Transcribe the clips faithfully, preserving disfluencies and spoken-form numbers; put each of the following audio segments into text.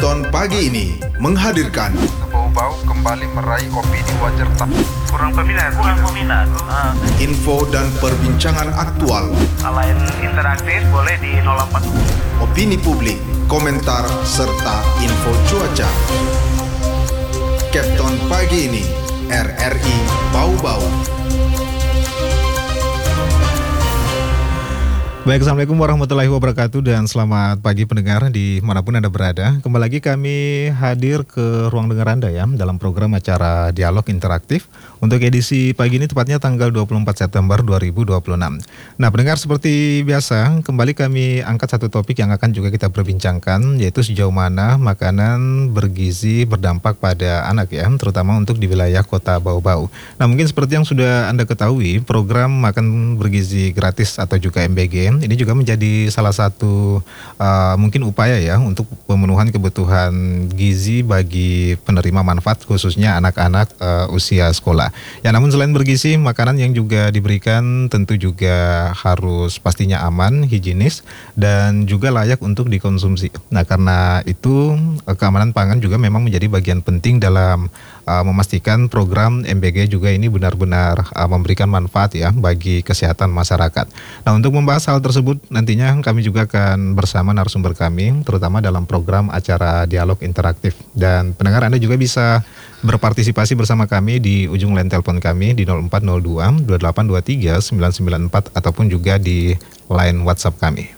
Captain Pagi ini menghadirkan Bau-bau kembali meraih opini wajar tak kurang peminat, kurang peminat. Uh, info dan perbincangan aktual, Selain interaktif boleh di nol empat. opini publik, komentar, serta info cuaca. Captain Pagi ini, R R I Bau-Bau. Baik, Assalamualaikum warahmatullahi wabarakatuh dan selamat pagi pendengar dimanapun Anda berada. Kembali lagi kami hadir ke ruang dengar Anda ya dalam program acara Dialog Interaktif untuk edisi pagi ini tepatnya tanggal dua puluh empat September dua ribu dua puluh enam. Nah pendengar, seperti biasa kembali kami angkat satu topik yang akan juga kita perbincangkan, yaitu sejauh mana makanan bergizi berdampak pada anak ya, terutama untuk di wilayah kota Bau-Bau. Nah mungkin seperti yang sudah Anda ketahui, program makan bergizi gratis atau juga M B G ini juga menjadi salah satu uh, mungkin upaya ya untuk pemenuhan kebutuhan gizi bagi penerima manfaat, khususnya anak-anak uh, usia sekolah. Ya, namun selain bergizi, makanan yang juga diberikan tentu juga harus pastinya aman, higienis, dan juga layak untuk dikonsumsi. Nah, karena itu keamanan pangan juga memang menjadi bagian penting dalam uh, memastikan program M B G juga ini benar-benar uh, memberikan manfaat ya bagi kesehatan masyarakat. Nah, untuk membahas hal tersebut nantinya kami juga akan bersama narasumber kami, terutama dalam program acara Dialog Interaktif. Dan pendengar Anda juga bisa berpartisipasi bersama kami di ujung line telepon kami di nol empat nol dua dua delapan dua tiga sembilan sembilan empat ataupun juga di line WhatsApp kami.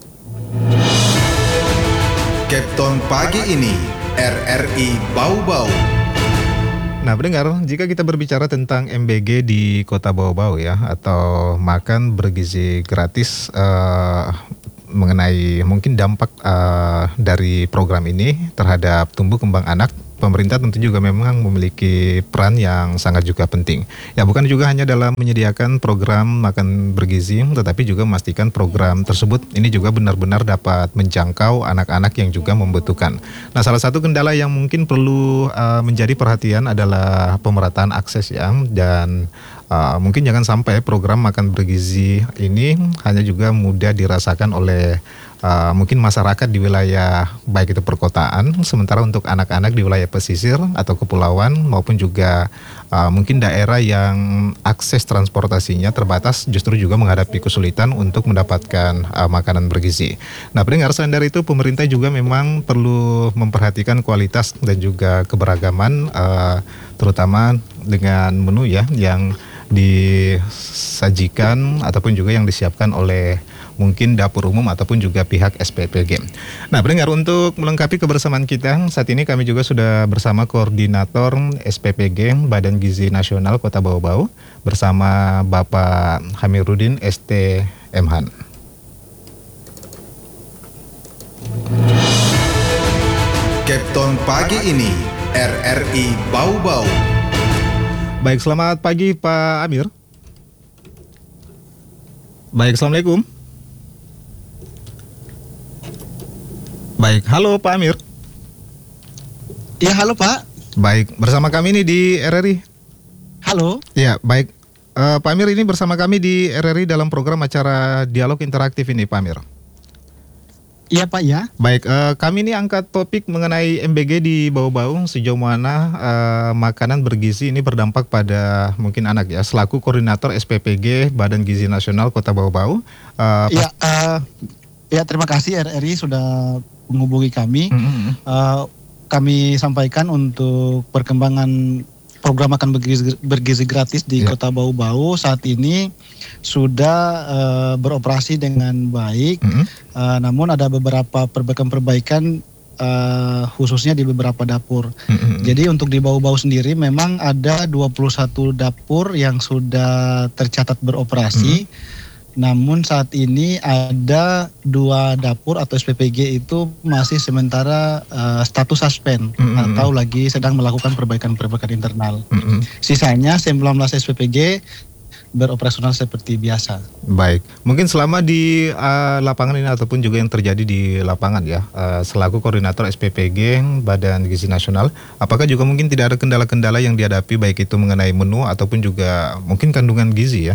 Captain Pagi ini, R R I Bau-Bau. Nah pendengar, jika kita berbicara tentang M B G di kota Bau-Bau ya, atau makan bergizi gratis, uh, mengenai mungkin dampak uh, dari program ini terhadap tumbuh kembang anak, pemerintah tentu juga memang memiliki peran yang sangat juga penting. Ya, bukan juga hanya dalam menyediakan program makan bergizi, tetapi juga memastikan program tersebut ini juga benar-benar dapat menjangkau anak-anak yang juga membutuhkan. Nah, salah satu kendala yang mungkin perlu uh, menjadi perhatian adalah pemerataan akses ya, dan Uh, mungkin jangan sampai program makan bergizi ini hanya juga mudah dirasakan oleh uh, mungkin masyarakat di wilayah baik itu perkotaan, sementara untuk anak-anak di wilayah pesisir atau kepulauan maupun juga uh, mungkin daerah yang akses transportasinya terbatas justru juga menghadapi kesulitan untuk mendapatkan uh, makanan bergizi. Nah, pendengar, selain dari itu pemerintah juga memang perlu memperhatikan kualitas dan juga keberagaman uh, terutama dengan menu ya yang disajikan ataupun juga yang disiapkan oleh mungkin dapur umum ataupun juga pihak S P P G. Nah, pendengar, untuk melengkapi kebersamaan kita saat ini kami juga sudah bersama Koordinator S P P G Badan Gizi Nasional Kota Bau-Bau bersama Bapak Hamirudin S T Mhan. Captain Pagi ini, R R I Bau-Bau. Baik, selamat pagi Pak Amir. Baik, Assalamualaikum. Baik, halo Pak Amir. Ya, halo Pak. Baik, bersama kami ini di R R I. Halo. Ya, baik. Uh, Pak Amir ini bersama kami di R R I dalam program acara Dialog Interaktif ini, Pak Amir. Iya Pak ya. Baik, uh, kami ini angkat topik mengenai M B G di Bau-Bau, sejauh mana uh, makanan bergizi ini berdampak pada mungkin anak ya. Selaku Koordinator S P P G Badan Gizi Nasional Kota Bau-Bau. Uh, ya, uh, ya terima kasih R R I sudah menghubungi kami. Mm-hmm. Uh, kami sampaikan untuk perkembangan program makan bergizi, bergizi gratis di yeah. Kota Bau-Bau saat ini sudah uh, beroperasi dengan baik, mm-hmm. uh, namun ada beberapa perbaikan-perbaikan uh, khususnya di beberapa dapur. Mm-hmm. Jadi untuk di Bau-Bau sendiri memang ada dua puluh satu dapur yang sudah tercatat beroperasi. Mm-hmm. Namun saat ini ada dua dapur atau S P P G itu masih sementara uh, status suspend mm-hmm. atau lagi sedang melakukan perbaikan-perbaikan internal. Mm-hmm. Sisanya sembilan belas S P P G beroperasional seperti biasa. Baik, mungkin selama di uh, lapangan ini ataupun juga yang terjadi di lapangan ya, uh, selaku Koordinator S P P G Badan Gizi Nasional, apakah juga mungkin tidak ada kendala-kendala yang dihadapi baik itu mengenai menu ataupun juga mungkin kandungan gizi ya?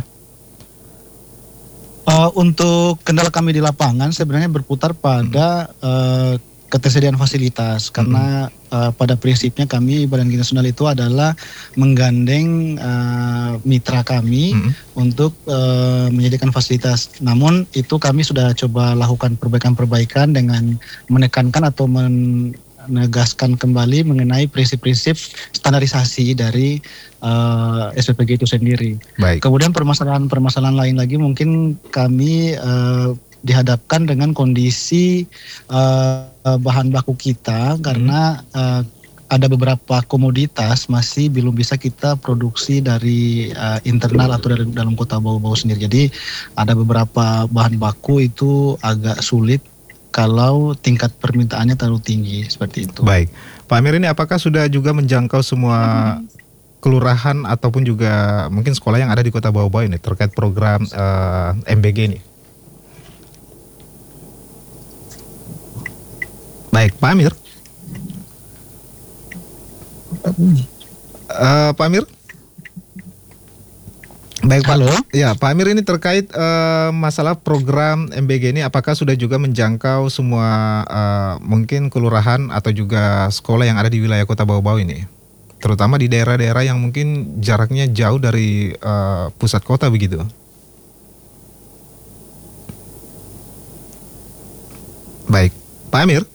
Uh, untuk kendala kami di lapangan sebenarnya berputar pada uh, ketersediaan fasilitas karena uh, pada prinsipnya kami Badan Gizi Nasional itu adalah menggandeng uh, mitra kami Mm-hmm. untuk uh, menyediakan fasilitas. Namun itu kami sudah coba lakukan perbaikan-perbaikan dengan menekankan atau menegaskan kembali mengenai prinsip-prinsip standarisasi dari uh, S P P G itu sendiri. Baik. Kemudian permasalahan-permasalahan lain lagi mungkin kami uh, dihadapkan dengan kondisi uh, bahan baku kita karena uh, ada beberapa komoditas masih belum bisa kita produksi dari uh, internal atau dari dalam kota Bau-Bau sendiri. Jadi ada beberapa bahan baku itu agak sulit kalau tingkat permintaannya terlalu tinggi seperti itu. Baik, Pak Amir, ini apakah sudah juga menjangkau semua kelurahan ataupun juga mungkin sekolah yang ada di kota Bau-Bau ini terkait program uh, M B G ini? Baik, Pak Amir. Uh, Pak Amir. Baik, Pak. Halo. Ya, Pak Amir, ini terkait uh, masalah program M B G ini, apakah sudah juga menjangkau semua uh, mungkin kelurahan atau juga sekolah yang ada di wilayah kota Bau-Bau ini, terutama di daerah-daerah yang mungkin jaraknya jauh dari uh, pusat kota begitu? Baik, Pak Amir.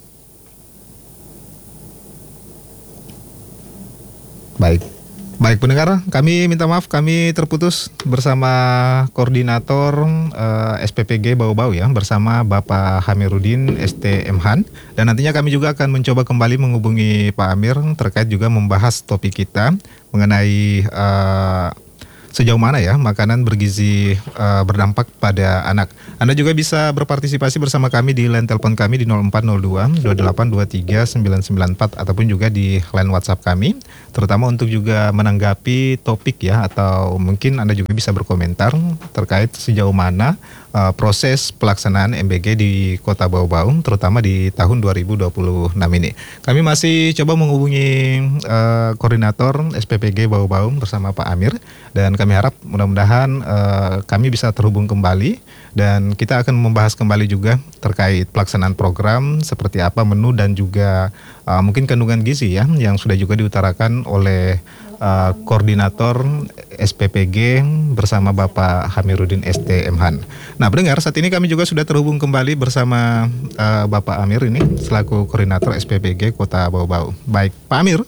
Baik, baik pendengar, kami minta maaf kami terputus bersama koordinator uh, S P P G Bau-Bau ya, bersama Bapak Hamirudin S T Emhan, dan nantinya kami juga akan mencoba kembali menghubungi Pak Amir terkait juga membahas topik kita mengenai uh, sejauh mana ya makanan bergizi uh, berdampak pada anak. Anda juga bisa berpartisipasi bersama kami di line telepon kami di nol empat nol dua dua delapan dua tiga sembilan sembilan empat ataupun juga di line WhatsApp kami, terutama untuk juga menanggapi topik ya, atau mungkin Anda juga bisa berkomentar terkait sejauh mana uh, proses pelaksanaan M B G di Kota Bau-Bau terutama di tahun dua ribu dua puluh enam ini. Kami masih coba menghubungi uh, koordinator S P P G Bau-Bau bersama Pak Amir, dan kami harap mudah-mudahan uh, kami bisa terhubung kembali dan kita akan membahas kembali juga terkait pelaksanaan program seperti apa menu dan juga uh, mungkin kandungan gizi ya yang sudah juga diutarakan oleh uh, koordinator S P P G bersama Bapak Hamirudin S T Emhan. Nah, pendengar, saat ini kami juga sudah terhubung kembali bersama uh, Bapak Amir ini selaku koordinator S P P G Kota Bau-Bau. Baik, Pak Amir.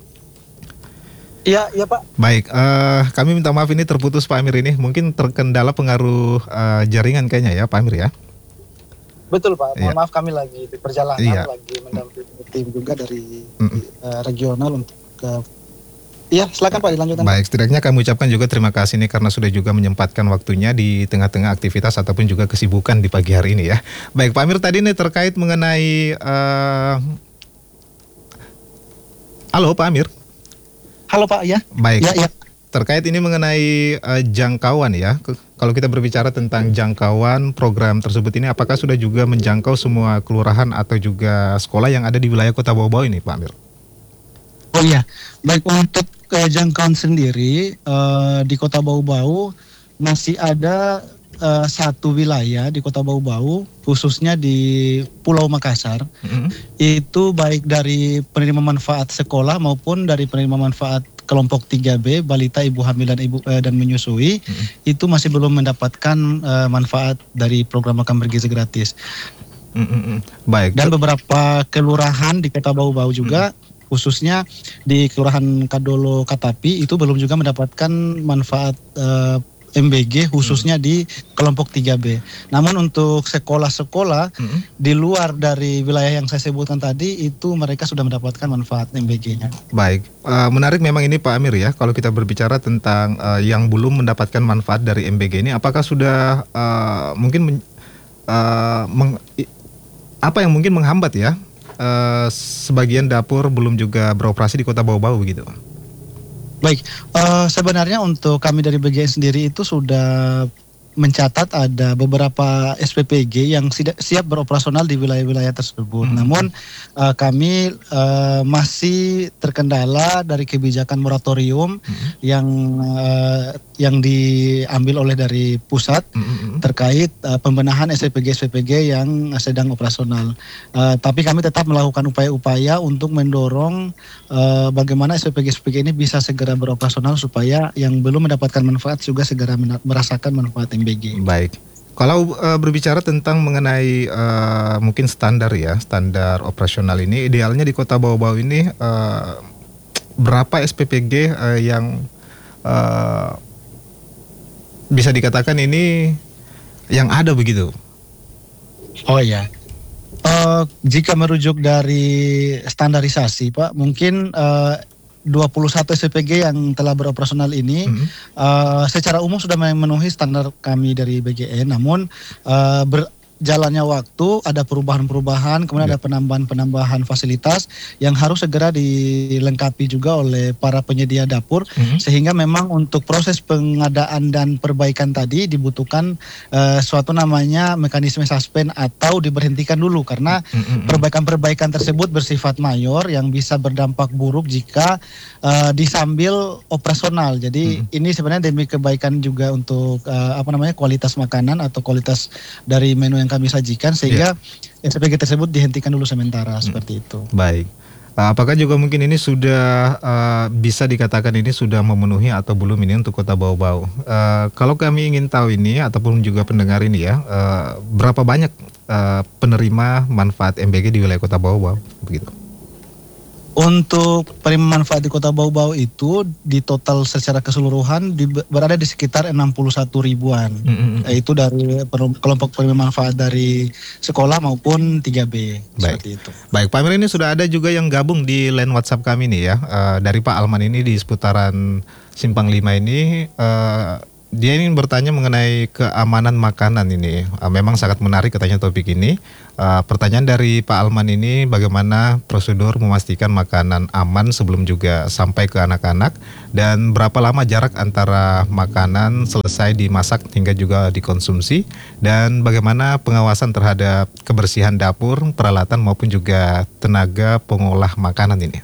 Iya, iya Pak. Baik, uh, kami minta maaf ini terputus Pak Amir ini, mungkin terkendala pengaruh uh, jaringan kayaknya ya Pak Amir ya. Betul Pak, Iya. mohon maaf kami lagi di perjalanan, Iya. lagi mendampingi tim juga dari Mm-mm. uh, regional untuk ke. Iya, silakan Pak dilanjutkan. Baik, setidaknya kami ucapkan juga terima kasih nih karena sudah juga menyempatkan waktunya di tengah-tengah aktivitas ataupun juga kesibukan di pagi hari ini ya. Baik, Pak Amir, tadi nih terkait mengenai uh... Halo Pak Amir. Halo Pak, ya. Baik. Ya, ya. Terkait ini mengenai uh, jangkauan ya. Ke- kalau kita berbicara tentang jangkauan program tersebut ini, apakah sudah juga menjangkau semua kelurahan atau juga sekolah yang ada di wilayah Kota Bau-Bau ini, Pak Amir? Oh iya, baik, untuk uh, jangkauan sendiri uh, di Kota Bau-Bau masih ada uh, satu wilayah di Kota Bau-Bau, khususnya di Pulau Makassar. Mm-hmm. Itu baik dari penerima manfaat sekolah maupun dari penerima manfaat kelompok tiga B, balita, ibu hamil dan ibu eh, dan menyusui, Mm-hmm. itu masih belum mendapatkan eh, manfaat dari program makan bergizi gratis. Mm-hmm. Baik. Dan beberapa kelurahan di Kota Bau-Bau juga, mm-hmm. khususnya di Kelurahan Kadolo Katapi, itu belum juga mendapatkan manfaat eh, M B G khususnya di kelompok tiga B. Namun untuk sekolah-sekolah Mm-hmm. di luar dari wilayah yang saya sebutkan tadi, itu mereka sudah mendapatkan manfaat M B G-nya. Baik, uh, menarik memang ini Pak Amir ya. Kalau kita berbicara tentang uh, yang belum mendapatkan manfaat dari M B G ini, apakah sudah uh, mungkin men, uh, meng, i- apa yang mungkin menghambat ya? Uh, sebagian dapur belum juga beroperasi di Kota Bau-Bau begitu. Baik, eh, sebenarnya untuk kami dari B G S sendiri itu sudah mencatat ada beberapa S P P G yang siap beroperasional di wilayah-wilayah tersebut. Hmm. Namun uh, kami uh, masih terkendala dari kebijakan moratorium hmm. yang uh, yang diambil oleh dari pusat hmm. terkait uh, pembenahan S P P G-S P P G yang sedang operasional. Uh, tapi kami tetap melakukan upaya-upaya untuk mendorong uh, bagaimana S P P G-S P P G ini bisa segera beroperasional supaya yang belum mendapatkan manfaat juga segera merasakan manfaat M B G. Baik. Kalau uh, berbicara tentang mengenai uh, mungkin standar ya, standar operasional ini idealnya di Kota Bau-Bau ini uh, berapa S P P G uh, yang uh, bisa dikatakan ini yang ada begitu? Oh ya. Uh, jika merujuk dari standarisasi, Pak, mungkin uh, dua puluh satu S P P G yang telah beroperasional ini hmm. uh, secara umum sudah memenuhi standar kami dari B G N, namun uh, berjalannya waktu ada perubahan-perubahan, kemudian ya. ada penambahan-penambahan fasilitas yang harus segera dilengkapi juga oleh para penyedia dapur, hmm. sehingga memang untuk proses pengadaan dan perbaikan tadi dibutuhkan uh, suatu namanya mekanisme suspend atau diberhentikan dulu karena hmm. perbaikan-perbaikan tersebut bersifat mayor yang bisa berdampak buruk jika uh, disambil operasional. Jadi hmm. ini sebenarnya demi kebaikan juga untuk uh, apa namanya kualitas makanan atau kualitas dari menu yang kami sajikan, sehingga yeah. S P P G tersebut dihentikan dulu sementara hmm. seperti itu. Baik. Apakah juga mungkin ini sudah uh, bisa dikatakan ini sudah memenuhi atau belum ini untuk Kota Bau-Bau? Uh, kalau kami ingin tahu ini ataupun juga pendengar ini ya, uh, berapa banyak uh, penerima manfaat M B G di wilayah Kota Bau-Bau begitu? Untuk penerima manfaat di Kota Bau-Bau itu di total secara keseluruhan di, berada di sekitar enam puluh satu ribuan. Mm-hmm. Yaitu dari per, kelompok penerima manfaat dari sekolah maupun tiga B. Baik. Seperti itu. Baik, Pak Amir, ini sudah ada juga yang gabung di line WhatsApp kami nih ya. Uh, dari Pak Alman ini di seputaran Simpang lima ini. Uh, Dia ingin bertanya mengenai keamanan makanan ini. Uh, memang sangat menarik katanya topik ini. Uh, pertanyaan dari Pak Alman ini, bagaimana prosedur memastikan makanan aman sebelum juga sampai ke anak-anak, dan berapa lama jarak antara makanan selesai dimasak hingga juga dikonsumsi, dan bagaimana pengawasan terhadap kebersihan dapur, peralatan maupun juga tenaga pengolah makanan ini.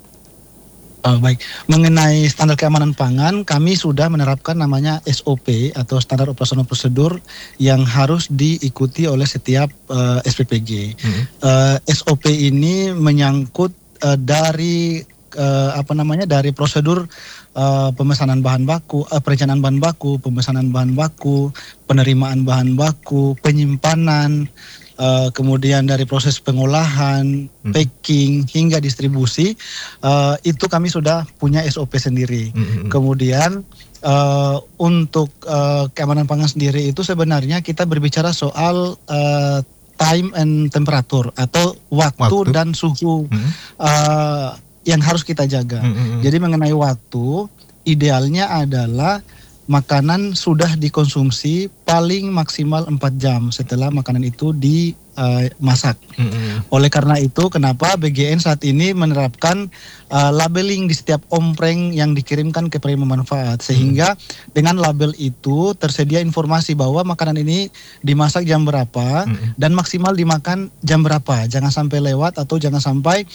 Uh, baik, mengenai standar keamanan pangan, kami sudah menerapkan namanya S O P atau standar operasional prosedur yang harus diikuti oleh setiap uh, S P P G. Hmm. Uh, S O P ini menyangkut uh, dari uh, apa namanya dari prosedur uh, pemesanan bahan baku, uh, perencanaan bahan baku, pemesanan bahan baku, penerimaan bahan baku, penyimpanan. Uh, kemudian dari proses pengolahan, hmm. packing hingga distribusi, uh, itu kami sudah punya S O P sendiri. Hmm. Kemudian uh, untuk uh, keamanan pangan sendiri itu sebenarnya kita berbicara soal uh, time and temperature atau waktu, waktu. dan suhu hmm. uh, yang harus kita jaga. Hmm. Jadi mengenai waktu, idealnya adalah makanan sudah dikonsumsi paling maksimal empat jam setelah makanan itu dimasak. Uh, mm-hmm. Oleh karena itu, kenapa B G N saat ini menerapkan uh, labeling di setiap ompreng yang dikirimkan ke penerima manfaat, sehingga mm-hmm. dengan label itu tersedia informasi bahwa makanan ini dimasak jam berapa mm-hmm. dan maksimal dimakan jam berapa. Jangan sampai lewat atau jangan sampai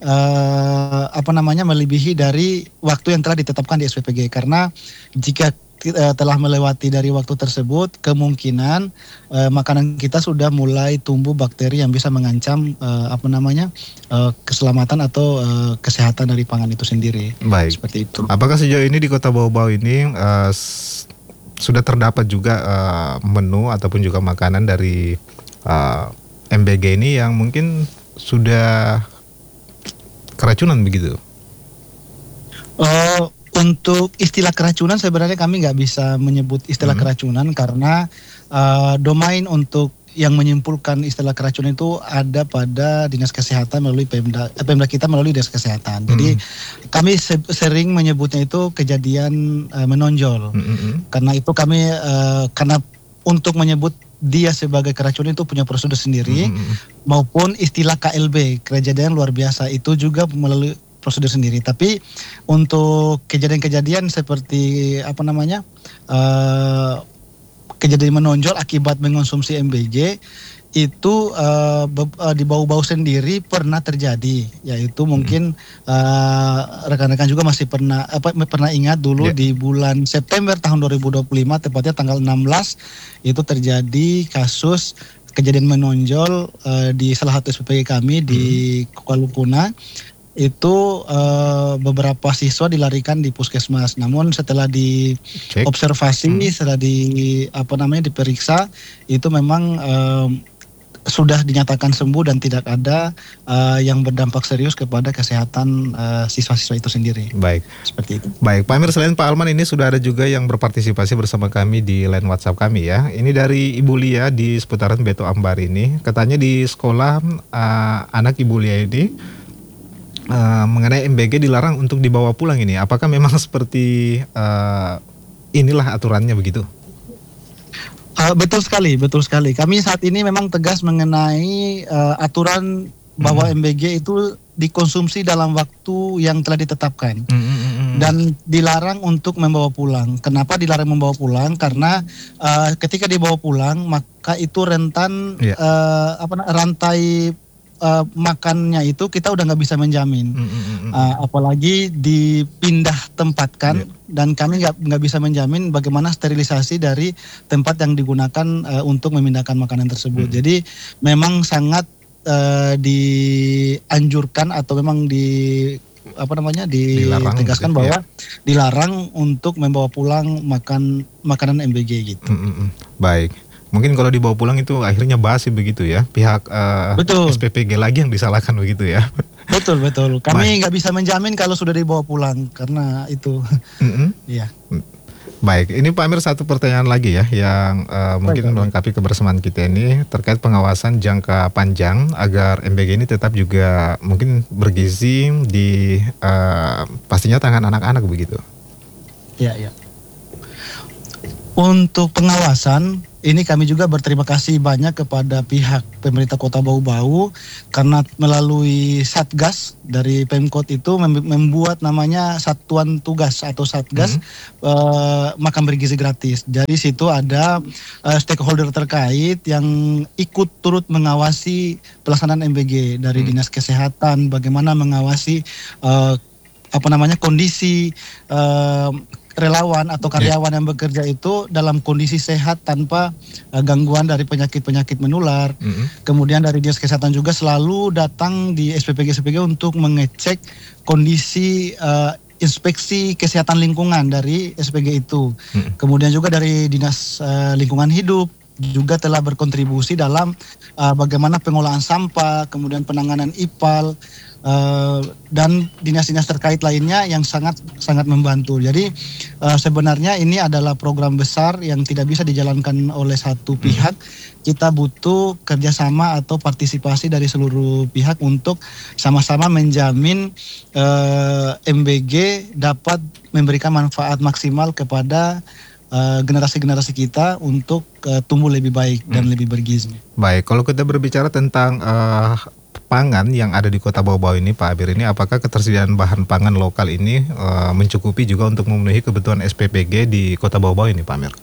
uh, apa namanya melebihi dari waktu yang telah ditetapkan di S P P G, karena jika telah melewati dari waktu tersebut, kemungkinan uh, makanan kita sudah mulai tumbuh bakteri yang bisa mengancam uh, apa namanya uh, keselamatan atau uh, kesehatan dari pangan itu sendiri. Baik. Seperti itu. Apakah sejauh ini di Kota Bau-Bau ini uh, s- sudah terdapat juga uh, menu ataupun juga makanan dari uh, M B G ini yang mungkin sudah keracunan begitu? Uh, Untuk istilah keracunan sebenarnya kami nggak bisa menyebut istilah hmm. keracunan karena uh, domain untuk yang menyimpulkan istilah keracunan itu ada pada Dinas Kesehatan melalui Pemda, eh, Pemda kita melalui Dinas Kesehatan. Hmm. Jadi kami se- sering menyebutnya itu kejadian uh, menonjol. Hmm. Karena itu kami uh, karena untuk menyebut dia sebagai keracunan itu punya prosedur sendiri, hmm. maupun istilah K L B, kejadian luar biasa, itu juga melalui prosedur sendiri. Tapi untuk kejadian-kejadian seperti apa namanya uh, kejadian menonjol akibat mengonsumsi M B G itu uh, be- uh, di Bau-Bau sendiri pernah terjadi, yaitu mungkin uh, rekan-rekan juga masih pernah apa pernah ingat dulu Yeah. di bulan September tahun dua ribu dua puluh lima, tepatnya tanggal enam belas itu terjadi kasus kejadian menonjol uh, di salah satu S P P G kami di Kuala Lumpur. Itu uh, beberapa siswa dilarikan di puskesmas. Namun setelah diobservasi, Hmm. setelah di apa namanya diperiksa, itu memang um, sudah dinyatakan sembuh dan tidak ada uh, yang berdampak serius kepada kesehatan uh, siswa-siswa itu sendiri. Baik. Seperti itu. Baik, Pak Amir, selain Pak Alman ini sudah ada juga yang berpartisipasi bersama kami di line WhatsApp kami ya. Ini dari Ibu Lia di seputaran Beto Ambar ini. Katanya di sekolah uh, anak Ibu Lia ini uh, mengenai M B G dilarang untuk dibawa pulang ini. Apakah memang seperti uh, inilah aturannya begitu? Uh, betul sekali, betul sekali. Kami saat ini memang tegas mengenai uh, aturan bahwa Hmm. M B G itu dikonsumsi dalam waktu yang telah ditetapkan. Hmm, hmm, hmm. Dan dilarang untuk membawa pulang. Kenapa dilarang membawa pulang? Karena uh, ketika dibawa pulang maka itu rentan Iya. uh, apa na- rantai uh, makannya itu kita udah nggak bisa menjamin. Hmm, hmm, hmm. Uh, apalagi dipindah tempatkan Iya. dan kami nggak nggak bisa menjamin bagaimana sterilisasi dari tempat yang digunakan uh, untuk memindahkan makanan tersebut. Hmm. Jadi memang sangat uh, dianjurkan atau memang di apa namanya Dilarang ditegaskan gitu, bahwa dilarang untuk membawa pulang makan makanan M B G gitu. Hmm, hmm, hmm. Baik. Mungkin kalau dibawa pulang itu akhirnya basi begitu ya. Pihak uh, Betul. S P P G lagi yang disalahkan begitu ya. Betul betul. Kami nggak bisa menjamin kalau sudah dibawa pulang karena itu. Mm-mm. Iya. Baik, ini Pak Amir satu pertanyaan lagi ya yang uh, mungkin baik. melengkapi kebersamaan kita ini terkait pengawasan jangka panjang agar M B G ini tetap juga mungkin bergizi di uh, pastinya tangan anak-anak begitu. Ya, ya. Untuk pengawasan, ini kami juga berterima kasih banyak kepada pihak pemerintah Kota Bau-Bau karena melalui Satgas dari Pemkot itu mem- membuat namanya Satuan Tugas atau Satgas eh, makan bergizi gratis. Jadi situ ada eh, stakeholder terkait yang ikut turut mengawasi pelaksanaan M B G dari Hmm. Dinas Kesehatan, bagaimana mengawasi eh, apa namanya kondisi eh, relawan atau karyawan yang bekerja itu dalam kondisi sehat tanpa uh, gangguan dari penyakit-penyakit menular. Mm-mm. Kemudian dari Dinas Kesehatan juga selalu datang di S P P G S P P G untuk mengecek kondisi uh, inspeksi kesehatan lingkungan dari S P G itu. Mm-mm. Kemudian juga dari Dinas uh, Lingkungan Hidup juga telah berkontribusi dalam uh, bagaimana pengolahan sampah, kemudian penanganan I P A L, uh, dan dinas-dinas terkait lainnya yang sangat sangat membantu. Jadi uh, sebenarnya ini adalah program besar yang tidak bisa dijalankan oleh satu pihak. Kita butuh kerjasama atau partisipasi dari seluruh pihak untuk sama-sama menjamin uh, M B G dapat memberikan manfaat maksimal kepada Uh, generasi-generasi kita untuk uh, tumbuh lebih baik dan Hmm. lebih bergizi. Baik, kalau kita berbicara tentang uh, pangan yang ada di Kota Bau-Bau ini, Pak Abir, ini apakah ketersediaan bahan pangan lokal ini uh, mencukupi juga untuk memenuhi kebutuhan S P P G di Kota Bau-Bau ini, Pak Amir?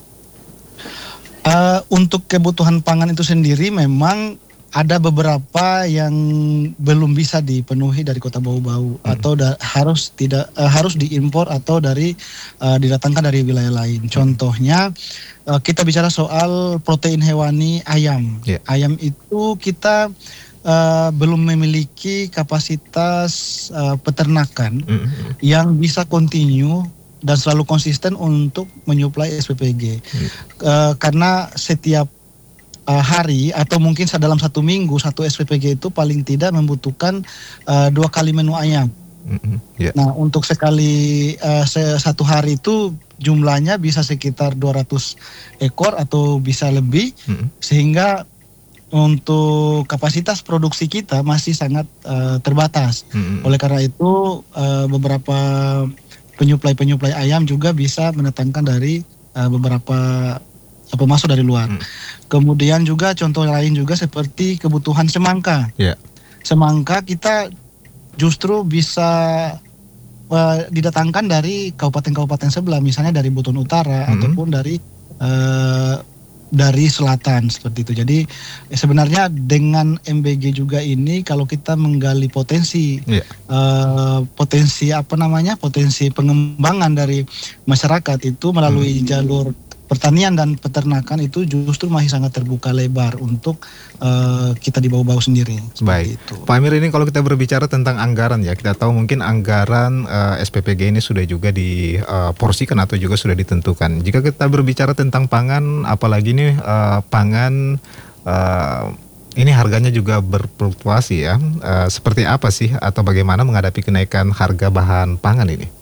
Uh, untuk kebutuhan pangan itu sendiri memang ada beberapa yang belum bisa dipenuhi dari Kota Bau-Bau Hmm. atau da- harus tidak uh, harus diimpor atau dari uh, didatangkan dari wilayah lain. Contohnya uh, kita bicara soal protein hewani ayam. Yeah. Ayam itu kita uh, belum memiliki kapasitas uh, peternakan Mm-mm. yang bisa continue dan selalu konsisten untuk menyuplai S P P G. Hmm. Uh, karena setiap uh, hari atau mungkin dalam satu minggu satu S P P G itu paling tidak membutuhkan uh, dua kali menu ayam. Mm-mm. Ya. Nah, untuk sekali uh, se- satu hari itu jumlahnya bisa sekitar dua ratus ekor atau bisa lebih, Mm-mm. sehingga untuk kapasitas produksi kita masih sangat uh, terbatas. Mm-mm. Oleh karena itu uh, beberapa penyuplai-penyuplai ayam juga bisa mendatangkan dari uh, beberapa apa masuk dari luar. Hmm. Kemudian juga contoh lain juga seperti kebutuhan semangka. Ya. Semangka kita justru bisa uh, didatangkan dari kabupaten-kabupaten sebelah, misalnya dari Buton Utara Hmm. ataupun dari uh, dari selatan seperti itu. Jadi eh, sebenarnya dengan M B G juga ini kalau kita menggali potensi yeah. uh, potensi apa namanya potensi pengembangan dari masyarakat itu melalui hmm. jalur pertanian dan peternakan itu justru masih sangat terbuka lebar untuk uh, kita di Bau-Bau sendiri. Baik, itu. Pak Amir, ini kalau kita berbicara tentang anggaran ya, kita tahu mungkin anggaran uh, S P P G ini sudah juga diporsikan uh, atau juga sudah ditentukan. Jika kita berbicara tentang pangan, apalagi nih uh, pangan uh, ini harganya juga berfluktuasi ya. Uh, seperti apa sih atau bagaimana menghadapi kenaikan harga bahan pangan ini?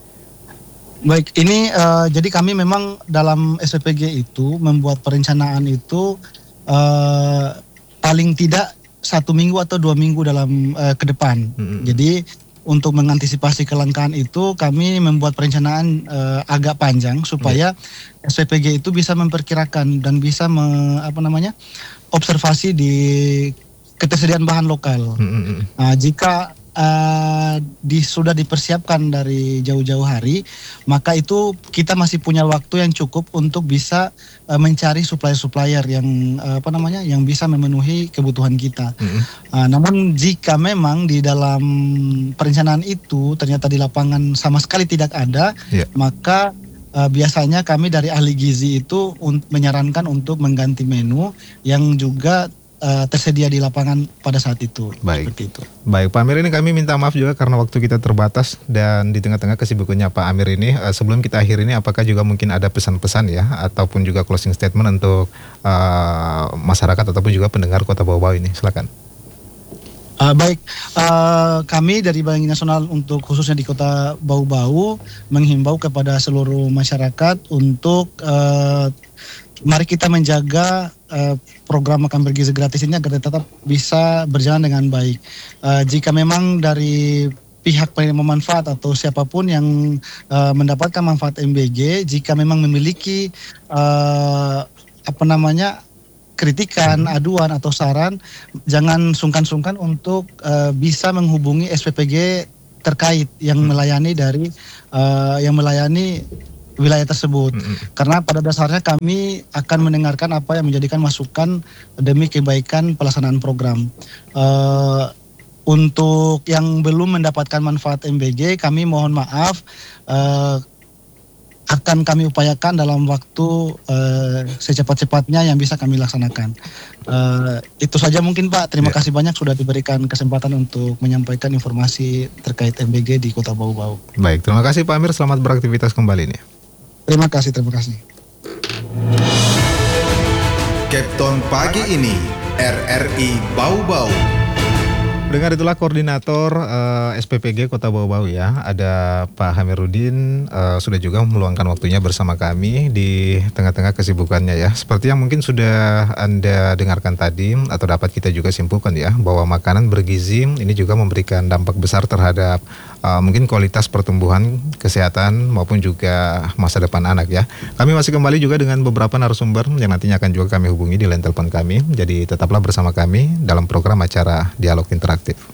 Baik, ini uh, jadi kami memang dalam S P P G itu membuat perencanaan itu uh, paling tidak satu minggu atau dua minggu dalam uh, ke depan. Mm-hmm. Jadi untuk mengantisipasi kelangkaan itu kami membuat perencanaan uh, agak panjang supaya mm-hmm. S P P G itu bisa memperkirakan dan bisa me, apa namanya observasi di ketersediaan bahan lokal. Mm-hmm. Nah, jika Uh, di, sudah dipersiapkan dari jauh-jauh hari, maka itu kita masih punya waktu yang cukup untuk bisa uh, mencari supplier-supplier yang uh, apa namanya yang bisa memenuhi kebutuhan kita. Mm-hmm. Uh, namun jika memang di dalam perencanaan itu ternyata di lapangan sama sekali tidak ada, yeah. maka uh, biasanya kami dari ahli gizi itu un- menyarankan untuk mengganti menu yang juga Uh, tersedia di lapangan pada saat itu. Baik. Seperti itu. Baik, Pak Amir, ini kami minta maaf juga karena waktu kita terbatas dan di tengah-tengah kesibukannya Pak Amir ini. Uh, sebelum kita akhir ini, apakah juga mungkin ada pesan-pesan ya ataupun juga closing statement untuk uh, masyarakat ataupun juga pendengar Kota Bau-Bau ini? Silakan. Uh, baik, uh, kami dari Bank Nasional untuk khususnya di Kota Bau-Bau menghimbau kepada seluruh masyarakat untuk uh, mari kita menjaga uh, program makan bergizi gratis ini agar tetap bisa berjalan dengan baik. Uh, jika memang dari pihak penerima manfaat atau siapapun yang uh, mendapatkan manfaat M B G, jika memang memiliki uh, apa namanya kritikan, aduan atau saran, jangan sungkan-sungkan untuk uh, bisa menghubungi S P P G terkait yang melayani dari uh, yang melayani wilayah tersebut. Mm-hmm. Karena pada dasarnya kami akan mendengarkan apa yang menjadikan masukan demi kebaikan pelaksanaan program. Uh, untuk yang belum mendapatkan manfaat M B G, kami mohon maaf, uh, akan kami upayakan dalam waktu uh, secepat-cepatnya yang bisa kami laksanakan. Uh, itu saja mungkin Pak. Terima yeah. kasih banyak sudah diberikan kesempatan untuk menyampaikan informasi terkait M B G di Kota Bau-Bau. Baik, terima kasih Pak Amir. Selamat beraktivitas kembali nih. Terima kasih, terima kasih. Capton pagi ini R R I Bau-Bau. Dengar itulah koordinator uh, S P P G Kota Bau-Bau ya. Ada Pak Hamiruddin uh, sudah juga meluangkan waktunya bersama kami di tengah-tengah kesibukannya ya. Seperti yang mungkin sudah Anda dengarkan tadi atau dapat kita juga simpulkan ya, bahwa makanan bergizi ini juga memberikan dampak besar terhadap uh, mungkin kualitas pertumbuhan, kesehatan maupun juga masa depan anak ya. Kami masih kembali juga dengan beberapa narasumber yang nantinya akan juga kami hubungi di line telepon kami. Jadi tetaplah bersama kami dalam program acara Dialog Interaktif.